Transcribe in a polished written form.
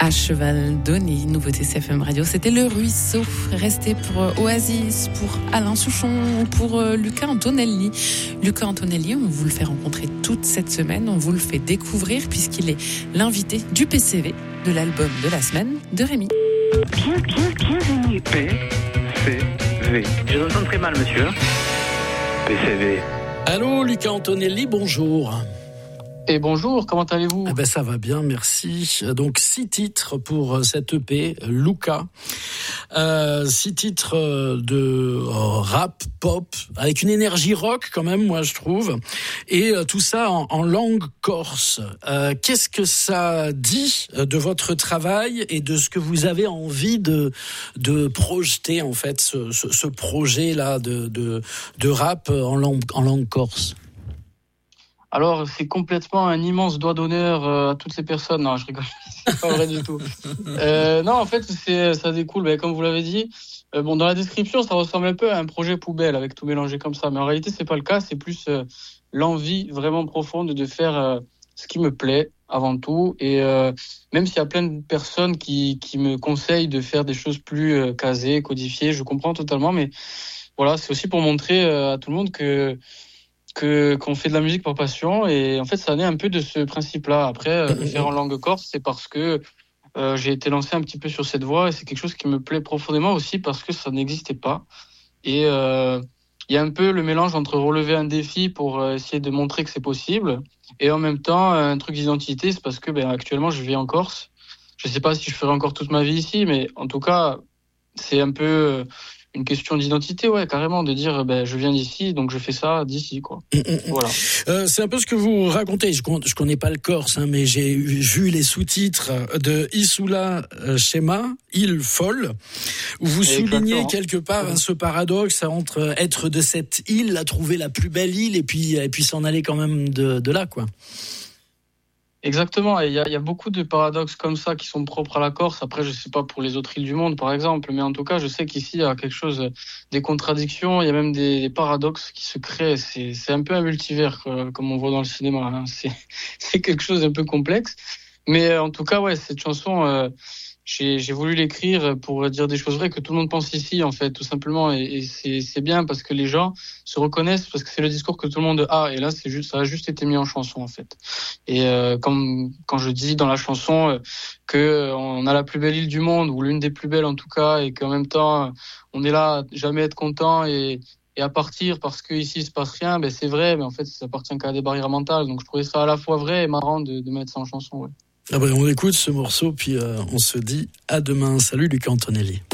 À cheval donné, nouveauté CFM Radio, c'était Le Ruisseau. Restez pour Oasis, pour Alain Souchon, pour Luca Antonelli. Luca Antonelli, on vous le fait rencontrer toute cette semaine, on vous le fait découvrir puisqu'il est l'invité du PCV de l'album de la semaine de Rémi. Bienvenue. PCV. Je vous entends très mal, monsieur. PCV. Allô, Luca Antonelli, bonjour. Et bonjour, comment allez-vous ? Ça va bien, merci. Donc 6 titres pour cette EP, Luca. 6 titres de rap, pop, avec une énergie rock quand même, moi je trouve. Et tout ça en langue corse. Qu'est-ce que ça dit de votre travail et de ce que vous avez envie de projeter en fait, ce projet-là de rap en langue corse ? Alors, c'est complètement un immense doigt d'honneur à toutes ces personnes. Non, je rigole, c'est pas vrai du tout. Non, en fait, ça découle, comme vous l'avez dit. Dans la description, ça ressemble un peu à un projet poubelle avec tout mélangé comme ça. Mais en réalité, c'est pas le cas. C'est plus l'envie vraiment profonde de faire ce qui me plaît avant tout. Et même s'il y a plein de personnes qui me conseillent de faire des choses plus casées, codifiées, je comprends totalement. Mais voilà, c'est aussi pour montrer à tout le monde qu'on fait de la musique par passion, et en fait ça naît un peu de ce principe-là. Après, le faire en langue corse, c'est parce que j'ai été lancé un petit peu sur cette voie, et c'est quelque chose qui me plaît profondément aussi parce que ça n'existait pas. Et il y a un peu le mélange entre relever un défi pour essayer de montrer que c'est possible, et en même temps un truc d'identité. C'est parce que actuellement je vis en Corse. Je sais pas si je ferai encore toute ma vie ici, mais en tout cas c'est un peu une question d'identité, ouais, carrément, de dire je viens d'ici, donc je fais ça d'ici, quoi. Voilà. C'est un peu ce que vous racontez. Je connais pas le corse, mais j'ai vu les sous-titres de Issoula Schéma, île folle, où vous soulignez quelque part ce paradoxe entre être de cette île, à trouver la plus belle île, et puis s'en aller quand même de là, quoi. Exactement, et il y a beaucoup de paradoxes comme ça qui sont propres à la Corse. Après, je sais pas pour les autres îles du monde, par exemple, mais en tout cas, je sais qu'ici, il y a quelque chose, des contradictions, il y a même des paradoxes qui se créent. C'est un peu un multivers, comme on voit dans le cinéma, hein. C'est quelque chose d'un peu complexe. Mais en tout cas, ouais, cette chanson, j'ai voulu l'écrire pour dire des choses vraies que tout le monde pense ici, en fait, tout simplement. Et c'est bien parce que les gens se reconnaissent, parce que c'est le discours que tout le monde a. Et là, ça a juste été mis en chanson, en fait. Et comme quand je dis dans la chanson que on a la plus belle île du monde, ou l'une des plus belles en tout cas, et qu'en même temps, on est là à jamais être content et à partir parce que ici il se passe rien, c'est vrai, mais en fait, ça appartient qu'à des barrières mentales. Donc je trouvais ça à la fois vrai et marrant de mettre ça en chanson, ouais. On écoute ce morceau, puis on se dit à demain. Salut Luca Antonelli.